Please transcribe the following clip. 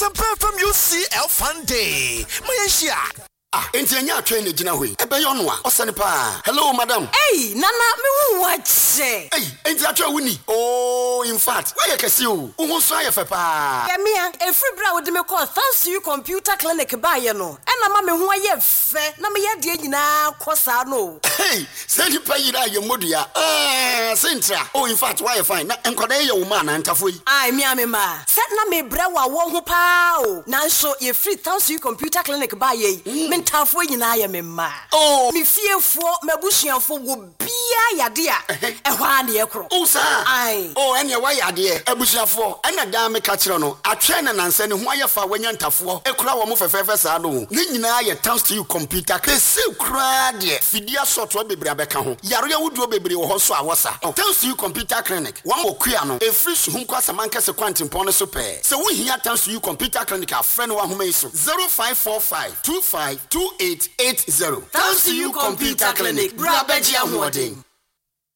Asempa from UCL Fun Day. Malaysia. Entianya train the Gina Hui. Ebeyonwa, Osanipa. Hello, madam. Hey, Nana, me watch. Hey, Entiacha Winnie. Oh, in fact, why can see you? Who saw your papa? Yamia, a free bra with me call thanks to you computer clinic by you know. And I'm a who I have fair. Na me ya now, Cosano. Hey, send you pay your modia. Sintra. Oh, in fact, why you find that and Cordelia woman and Tafui? I me ma. Set na me brawa won who pow. Now show you free thanks to you computer clinic by ye. Tafwe nyina ya memma. Oh, me fiefo mabusuafo wo bia yade a ehwa na yekro. Oh sir. Ai. Oh, ene wa yade abusuafo. Ena da me ka kire no. Atwe na nanse ne ho ayefa wanya ntafo. Ekura wo mo fefefe sa no. Ne nyina ye thanks to you computer. Kese kura de. Fidia software bebre abeka ho. Yare wuduo bebre wo ho so awosa. Thanks to you computer clinic. One okua no. E free so hum kwasa mankese kwantimpon no so pe. Se wo hia thanks to you computer clinic a friend wa homa iso 0545 25 2880. Thanks to you computer clinic. Brabejia Huading.